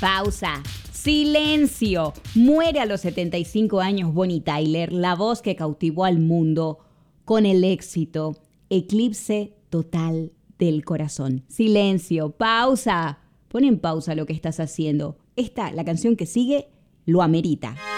Pausa. Silencio. Muere a los 75 años Bonnie Tyler, la voz que cautivó al mundo con el éxito Eclipse Total del Corazón. Silencio. Pausa. Pon en pausa lo que estás haciendo. La canción que sigue, lo amerita.